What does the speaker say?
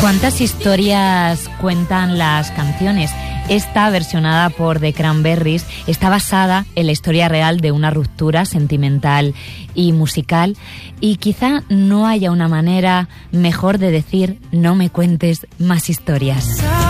¿Cuántas historias cuentan las canciones? Esta, versionada por The Cranberries, está basada en la historia real de una ruptura sentimental y musical, y quizá no haya una manera mejor de decir: no me cuentes más historias.